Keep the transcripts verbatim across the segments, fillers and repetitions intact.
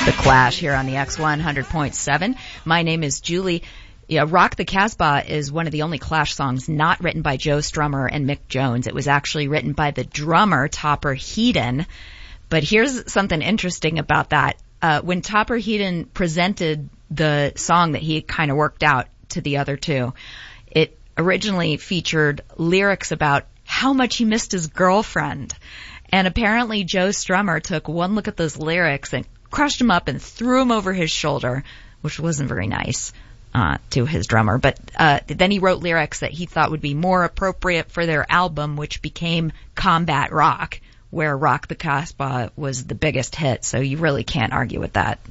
The Clash here on the X one hundred point seven. My name is Julie. Yeah, Rock the Casbah is one of the only Clash songs not written by Joe Strummer and Mick Jones. It was actually written by the drummer, Topper Headon. But here's something interesting about that. Uh, when Topper Headon presented the song that he kind of worked out to the other two, it originally featured lyrics about how much he missed his girlfriend. And apparently Joe Strummer took one look at those lyrics and crushed them up and threw them over his shoulder, which wasn't very nice uh to his drummer. But uh then he wrote lyrics that he thought would be more appropriate for their album, which became Combat Rock, where Rock the Casbah was the biggest hit. So you really can't argue with that.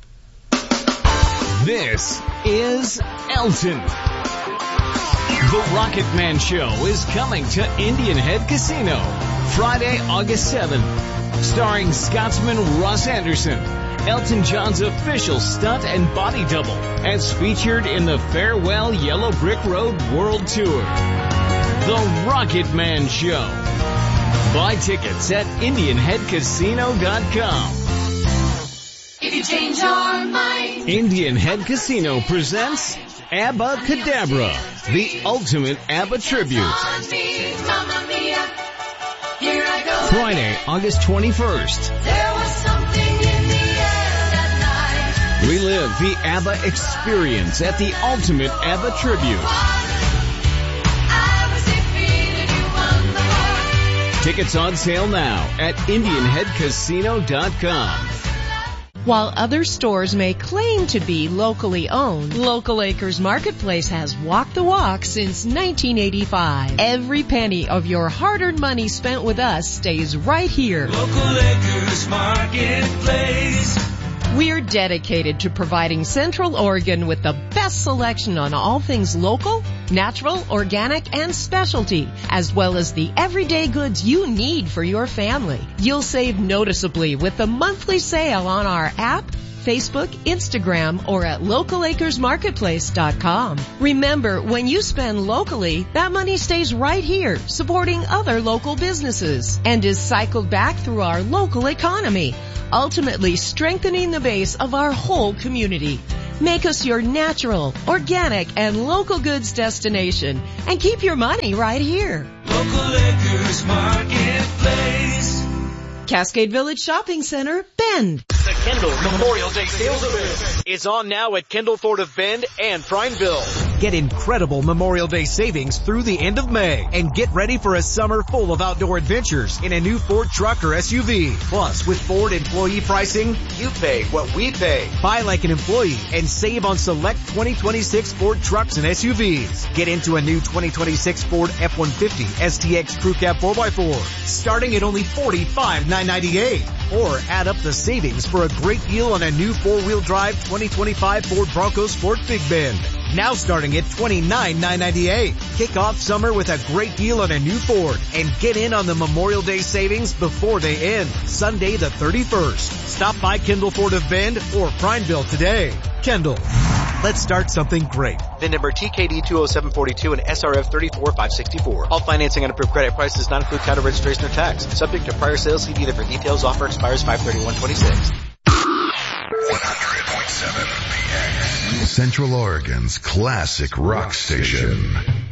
This is Elton. The Rocket Man Show is coming to Indian Head Casino Friday, August seventh, starring Scotsman Ross Anderson, Elton John's official stunt and body double, as featured in the Farewell Yellow Brick Road World Tour. The Rocket Man Show. Buy tickets at Indian Head Casino dot com. If you change your mind. Indian Head Casino presents ABBA Cadabra, the ultimate ABBA tribute. Friday, August twenty-first. There was something in the air that night. Relive the ABBA experience at the ultimate ABBA tribute. I was defeated, you won the war. Tickets on sale now at Indian Head Casino dot com. While other stores may claim to be locally owned, Local Acres Marketplace has walked the walk since nineteen eighty-five. Every penny of your hard-earned money spent with us stays right here. Local Acres Marketplace. We're dedicated to providing Central Oregon with the best selection on all things local, natural, organic, and specialty, as well as the everyday goods you need for your family. You'll save noticeably with the monthly sale on our app, Facebook, Instagram, or at local acres marketplace dot com. Remember, when you spend locally, that money stays right here, supporting other local businesses, and is cycled back through our local economy, ultimately strengthening the base of our whole community. Make us your natural, organic, and local goods destination, and keep your money right here. Local Acres Marketplace. Cascade Village Shopping Center, Bend. The Kendall Memorial Day sales event is on now at Kendall Ford of Bend and Prineville. Get incredible Memorial Day savings through the end of May and get ready for a summer full of outdoor adventures in a new Ford truck or S U V. Plus, with Ford employee pricing, You pay what we pay. buy like an employee and save on select twenty twenty-six Ford trucks and S U Vs. Get into a new twenty twenty-six Ford F one fifty S T X Crew Cab four by four, starting at only forty-five thousand nine hundred ninety-eight dollars. Or add up the savings for a great deal on a new four-wheel drive twenty twenty-five Ford Bronco Sport Big Bend. Now starting at twenty-nine thousand nine hundred ninety-eight dollars. Kick off summer with a great deal on a new Ford and get in on the Memorial Day savings before they end, Sunday the thirty-first. Stop by Kendall Ford of Bend or Prineville today. Kendall. Let's start something great. VIN number T K D two oh seven four two and S R F three four five six four. All financing and approved credit price does not include title, registration, or tax. Subject to prior sales. See dealer for details. Offer expires five thirty-one twenty-six. one hundred point seven P X. Central Oregon's classic rock station.